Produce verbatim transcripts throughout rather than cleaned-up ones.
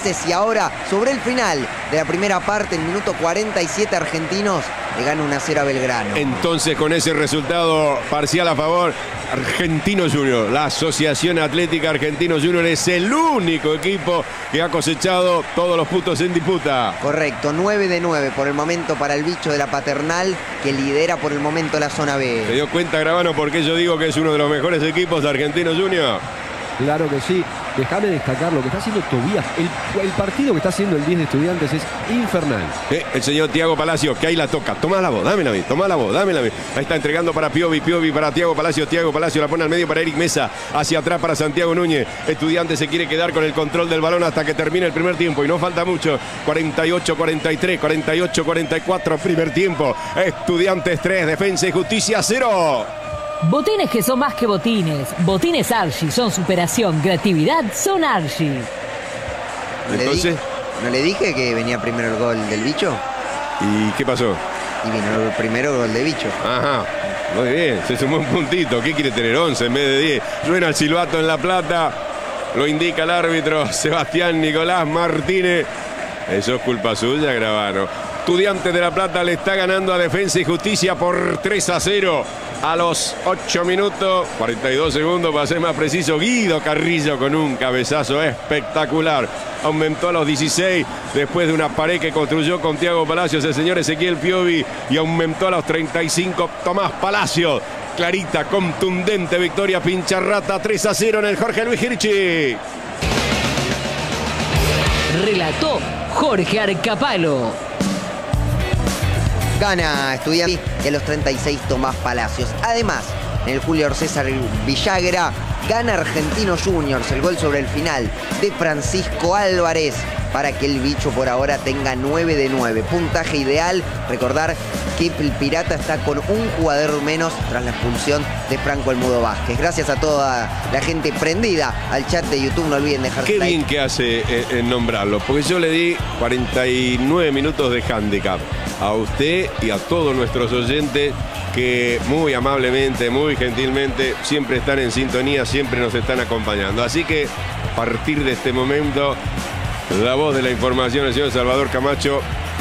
veces y ahora sobre el final de la primera parte, en minuto cuarenta y siete, Argentinos le gana uno a cero a Belgrano. Entonces, con ese resultado parcial a favor, Argentinos Juniors, la Asociación Atlética Argentinos Juniors, es el único equipo que ha cosechado todos los puntos en disputa. Correcto, nueve de nueve por el momento para el bicho de la Paternal, que lidera por el momento la zona B. ¿Se dio cuenta, Gravano, por qué yo digo que es uno de los mejores equipos de Argentinos Juniors? Claro que sí. Déjame destacar lo que está haciendo Tobías. El, el partido que está haciendo el diez de Estudiantes es infernal. Eh, el señor Tiago Palacio, que ahí la toca. Toma la voz, dámela a mí, toma la voz, dámela a mí. Ahí está entregando para Piovi, Piovi para Tiago Palacio. Tiago Palacio la pone al medio para Eric Mesa. Hacia atrás para Santiago Núñez. Estudiantes se quiere quedar con el control del balón hasta que termine el primer tiempo. Y no falta mucho. cuarenta y ocho cuarenta y tres, cuarenta y ocho cuarenta y cuatro, primer tiempo. Estudiantes tres, Defensa y Justicia cero. Botines que son más que botines. Botines Archie son superación, creatividad, son Archie. ¿No Entonces, le, di, ¿No le dije que venía primero el gol del bicho? ¿y qué pasó? Y vino el primero gol de bicho. Ajá, muy bien, se sumó un puntito. ¿Qué quiere tener? once en vez de diez. Suena el silbato en La Plata. Lo indica el árbitro Sebastián Nicolás Martínez. Eso es culpa suya, Gravano. Estudiantes de La Plata le está ganando a Defensa y Justicia por tres a cero. A los ocho minutos, cuarenta y dos segundos, para ser más preciso, Guido Carrillo con un cabezazo espectacular. Aumentó a los dieciséis después de una pared que construyó con Tiago Palacios el señor Ezequiel Piovi, y aumentó a los treinta y cinco Tomás Palacios. Clarita, contundente victoria Pincharrata, tres a cero en el Jorge Luis Hirschi. Relató Jorge Arcapalo. Gana Estudiantes y a los treinta y seis Tomás Palacios. Además, en el Julio César Villagra, gana Argentinos Juniors, el gol sobre el final de Francisco Álvarez, para que el bicho por ahora tenga nueve de nueve. Puntaje ideal. Recordar que el Pirata está con un jugador menos tras la expulsión de Franco El Mudo Vázquez. Gracias a toda la gente prendida al chat de YouTube. No olviden dejar Qué like. bien que hace eh, en nombrarlo, porque yo le di cuarenta y nueve minutos de handicap a usted y a todos nuestros oyentes que muy amablemente, muy gentilmente siempre están en sintonía, siempre nos están acompañando. Así que a partir de este momento, la voz de la información, el señor Salvador Camacho,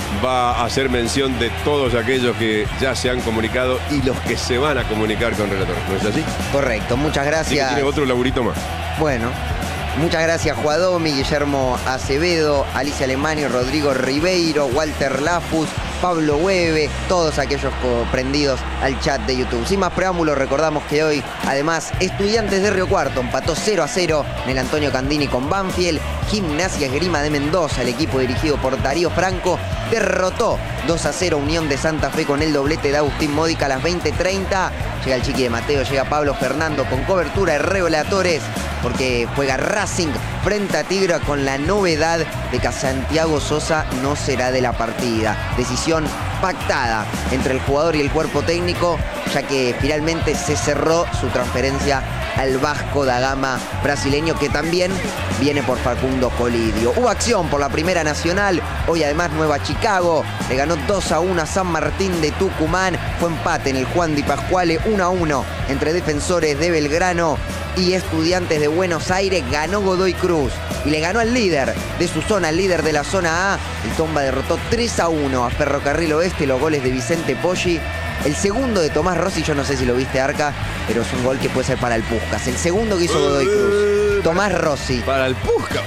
va a hacer mención de todos aquellos que ya se han comunicado y los que se van a comunicar con Relator. ¿No es así? Correcto, muchas Así que gracias. tiene otro laburito más. Bueno, muchas gracias Juadomi, Guillermo Acevedo, Alicia Alemani, Rodrigo Ribeiro, Walter Lafus, Pablo Hueve, todos aquellos prendidos al chat de YouTube. Sin más preámbulos, recordamos que hoy, además, Estudiantes de Río Cuarto empató cero a cero en el Antonio Candini con Banfield. Gimnasia Esgrima de Mendoza, el equipo dirigido por Darío Franco, derrotó dos a cero Unión de Santa Fe con el doblete de Agustín Módica a las veinte treinta. Llega el Chiqui de Mateo, llega Pablo Fernando con cobertura de reveladores, porque juega Racing frente a Tigre con la novedad de que Santiago Sosa no será de la partida. Decisión pactada entre el jugador y el cuerpo técnico, ya que finalmente se cerró su transferencia al Vasco da Gama brasileño, que también viene por Facundo Colidio. Hubo acción por la Primera Nacional, hoy además Nueva Chicago le ganó dos a uno a San Martín de Tucumán. Fue empate en el Juan Di Pasquale, uno a uno entre Defensores de Belgrano y Estudiantes de Buenos Aires. Ganó Godoy Cruz y le ganó al líder de su zona, al líder de la zona A. El Tomba derrotó tres a uno a Ferrocarril Oeste, los goles de Vicente Poggi. El segundo de Tomás Rossi, yo no sé si lo viste, Arca, pero es un gol que puede ser para el Puskás. El segundo que hizo Godoy Cruz, Tomás Rossi. Para el Puskás.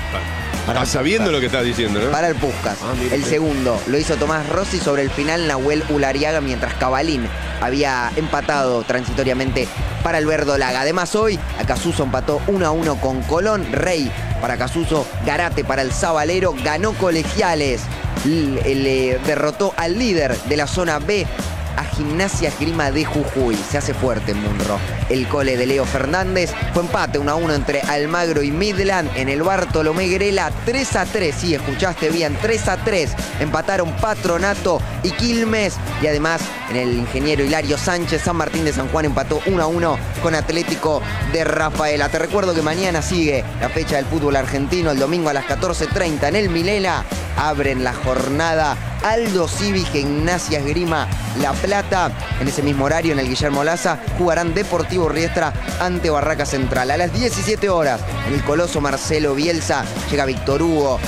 Estás sabiendo lo que estás diciendo, ¿no? Para el Puskás. Ah, mire. El segundo lo hizo Tomás Rossi. Sobre el final, Nahuel Ulariaga, mientras Cabalín había empatado transitoriamente para el Verdolaga. Además, hoy Acasuso empató uno a uno con Colón. Rey para Acasuso, Garate para el Zabalero. Ganó Colegiales, le derrotó al líder de la zona B, a Gimnasia Esgrima de Jujuy. Se hace fuerte en Munro el cole de Leo Fernández. Fue empate uno a uno entre Almagro y Midland en el Bartolomé Grela. tres a tres, sí, escuchaste bien, tres a tres. Empataron Patronato y Quilmes. Y además en el Ingeniero Hilario Sánchez, San Martín de San Juan empató uno a uno con Atlético de Rafaela. Te recuerdo que mañana sigue la fecha del fútbol argentino. El domingo a las catorce treinta en el Milela abren la jornada Aldo Civi, Gimnasia Esgrima La Plata. En ese mismo horario, en el Guillermo Laza, jugarán Deportivo Riestra ante Barraca Central. A las diecisiete horas, en el Coloso Marcelo Bielsa, llega Víctor Hugo